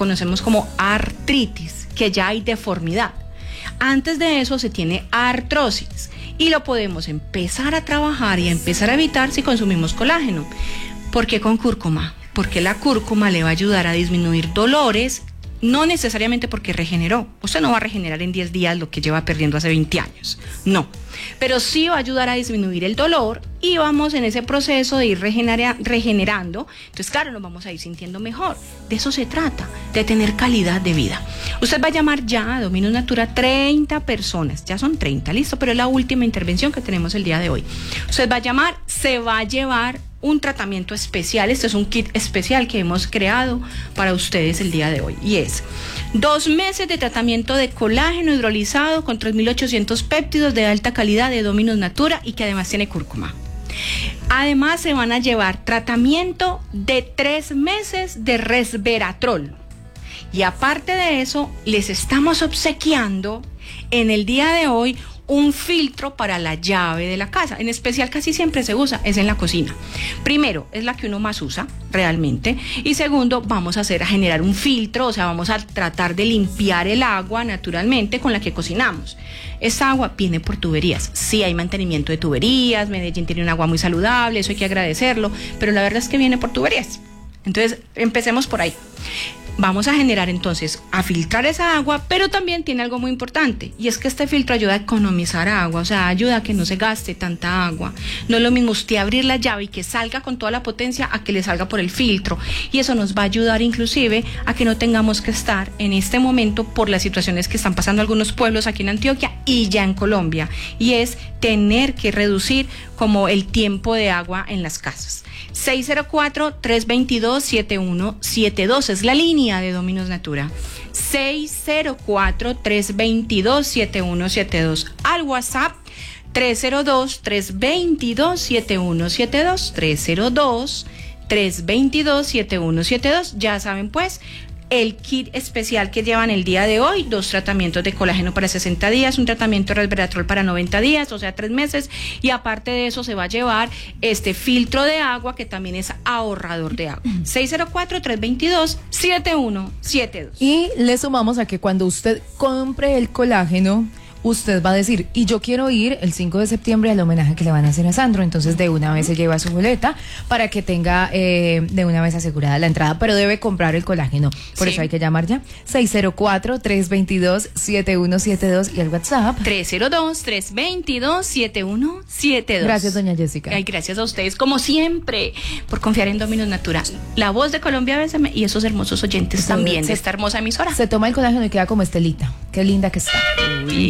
conocemos como artritis, que ya hay deformidad. Antes de eso se tiene artrosis y lo podemos empezar a trabajar y a empezar a evitar si consumimos colágeno. ¿Por qué con cúrcuma? Porque la cúrcuma le va a ayudar a disminuir dolores, no necesariamente porque regeneró. Usted no va a regenerar en 10 días lo que lleva perdiendo hace 20 años, no. Pero sí va a ayudar a disminuir el dolor y vamos en ese proceso de ir regenerando. Entonces, claro, nos vamos a ir sintiendo mejor. De eso se trata, de tener calidad de vida. Usted va a llamar ya a Dominus Natura 30 personas, ya son 30, listo, pero es la última intervención que tenemos el día de hoy. Usted va a llamar, se va a llevar un tratamiento especial. Este es un kit especial que hemos creado para ustedes el día de hoy y es 2 meses de tratamiento de colágeno hidrolizado con 3.800 péptidos de alta calidad de Dominus Natura y que además tiene cúrcuma. Además se van a llevar tratamiento de 3 meses de resveratrol y aparte de eso les estamos obsequiando en el día de hoy un filtro para la llave de la casa. En especial casi siempre se usa, es en la cocina. Primero, es la que uno más usa realmente. Y segundo, vamos a generar un filtro, o sea, vamos a tratar de limpiar el agua naturalmente con la que cocinamos. Esta agua viene por tuberías. Sí, hay mantenimiento de tuberías, Medellín tiene un agua muy saludable, eso hay que agradecerlo, pero la verdad es que viene por tuberías. Entonces, empecemos por ahí. Vamos a generar entonces, a filtrar esa agua, pero también tiene algo muy importante y es que este filtro ayuda a economizar agua, o sea, ayuda a que no se gaste tanta agua. No es lo mismo usted abrir la llave y que salga con toda la potencia a que le salga por el filtro y eso nos va a ayudar inclusive a que no tengamos que estar en este momento por las situaciones que están pasando algunos pueblos aquí en Antioquia y ya en Colombia y es tener que reducir como el tiempo de agua en las casas. 604-322-7172 es la línea de Dominus Natura. 604-322-7172 al WhatsApp 302-322-7172 302-322-7172. Ya saben pues, el kit especial que llevan el día de hoy, 2 tratamientos de colágeno para 60 días, un tratamiento de resveratrol para 90 días, o sea 3 meses, y aparte de eso se va a llevar este filtro de agua que también es ahorrador de agua. 604-322-7172. Y le sumamos a que cuando usted compre el colágeno, usted va a decir, y yo quiero ir el 5 de septiembre al homenaje que le van a hacer a Sandro, entonces de una vez se lleva su boleta para que tenga de una vez asegurada la entrada, pero debe comprar el colágeno, por eso hay que llamar ya, 604-322-7172 y el WhatsApp 302-322-7172. Gracias, doña Jessica. Ay, gracias a ustedes, como siempre, por confiar en Dominus Natura, la voz de Colombia Bésame y esos hermosos oyentes también de esta hermosa emisora. Se toma el colágeno y queda como Estelita, qué linda que está. Uy.